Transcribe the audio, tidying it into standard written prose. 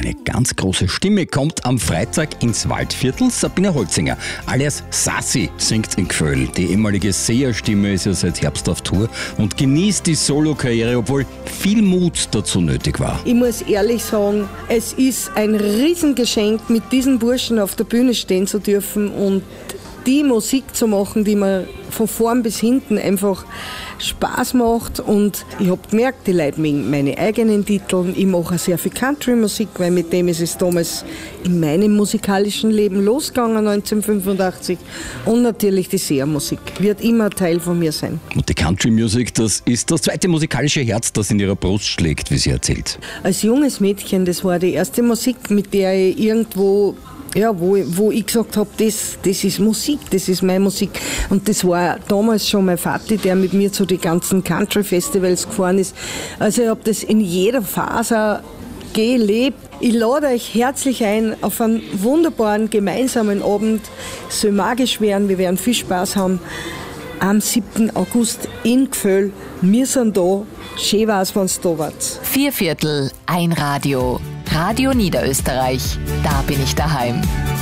Eine ganz große Stimme kommt am Freitag ins Waldviertel. Sabine Holzinger, alias Sassi, singt in Gföhl. Die ehemalige Seherstimme ist ja seit Herbst auf Tour und genießt die Solo-Karriere, obwohl viel Mut dazu nötig war. Ich muss ehrlich sagen, es ist ein Riesengeschenk, mit diesen Burschen auf der Bühne stehen zu dürfen und die Musik zu machen, die mir von vorn bis hinten einfach Spaß macht. Und ich habe gemerkt, die Leute mögen meine eigenen Titel. Ich mache auch sehr viel Country-Musik, weil mit dem ist es damals in meinem musikalischen Leben losgegangen, 1985. Und natürlich die Sehermusik wird immer Teil von mir sein. Und die Country-Musik, das ist das zweite musikalische Herz, das in ihrer Brust schlägt, wie sie erzählt. Als junges Mädchen, das war die erste Musik, mit der ich irgendwo... Ja, wo ich gesagt habe, das ist Musik, das ist meine Musik. Und das war damals schon mein Vati, der mit mir zu den ganzen Country-Festivals gefahren ist. Also ich habe das in jeder Phase gelebt. Ich lade euch herzlich ein auf einen wunderbaren gemeinsamen Abend. Es soll magisch werden, wir werden viel Spaß haben. Am 7. August in Gföhl. Wir sind da. Schön war's, wenn's da wart. 4/4, ein Radio. Radio Niederösterreich. Da bin ich daheim.